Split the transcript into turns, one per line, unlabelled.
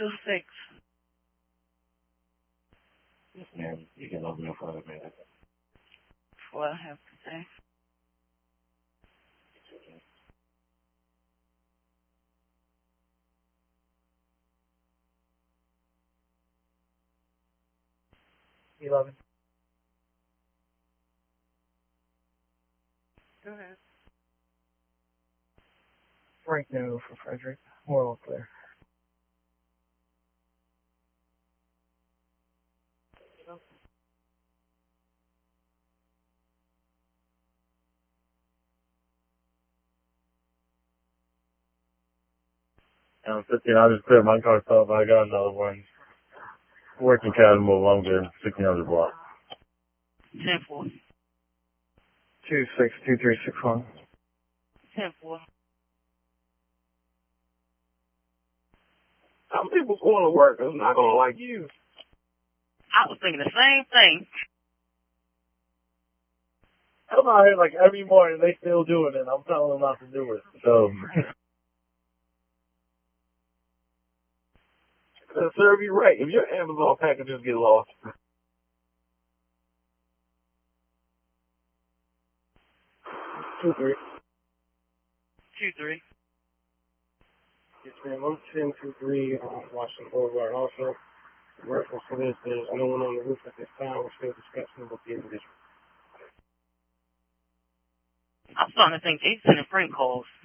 226.
Yes, ma'am. You can open up for a minute.
What I have to say.
You love it.
Go ahead.
Frank no for Frederick. We're all clear.
I'm 15. I just cleared my car stop. I got another one. Working Academy longer, 1600 block.
10-4.
262361.
10-4.
Some people's going to work is not going to like you.
I was thinking the same thing.
I'm out here like every morning. They still doing it. I'm telling them not to do it. So. To serve you right. If your Amazon packages get lost.
23.
2-3.
Yes, ma'am. I'm 1023 on Washington Boulevard. Also, in reference to this, there's no one on the roof at this time. We're still discussing with the individual.
I'm starting to think they sending prank calls.